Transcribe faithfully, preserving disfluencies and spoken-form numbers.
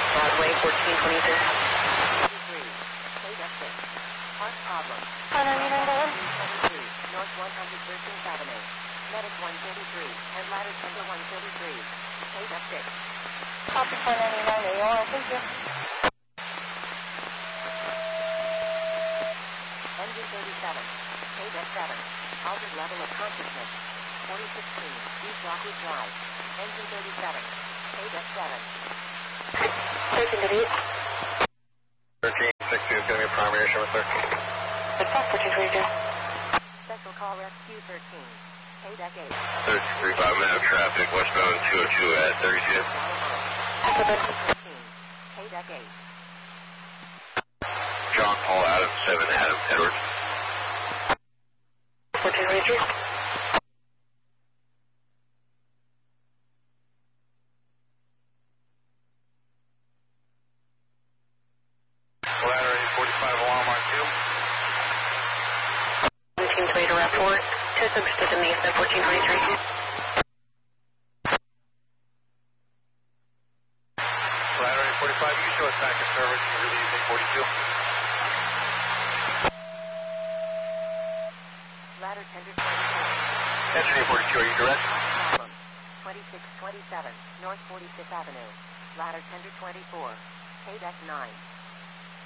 Broadway, fourteen twenty-three. twenty-three. K F six. Park problem. five ninety-nine, go ahead. twenty-three. North one hundred thirteenth Avenue. Medic one thirty-three. And ladder ten to one thirty-three. K F six. Copy five ninety-nine, A O R, thank you. Engine thirty-seven. K F seven. Altered level of consciousness. forty sixteen. East Lockwood Drive. Engine thirty-seven. K F seven. thirteen to eight. thirteen sixty is going to be primary show with thirteen. Good talk, fourteen twenty-two. Special call rescue thirteen. K deck eight. thirty-three five minute traffic, westbound two oh two at thirty-two. thirteen. K deck eight. John Paul Adams, seven Adam Edwards. fourteen twenty-three. Ladder eight forty-five alarm on two. seventeen to eight around four. Two subjects in the east at fourteen twenty-three. Ladder eight forty-five, you show us back in service, you release eight forty-two. Ladder ten to twenty-four. Engine eight forty-two, are you direct? Problem. twenty-six twenty-seven. North forty-fifth Avenue. Ladder ten to twenty-four. K deck nine.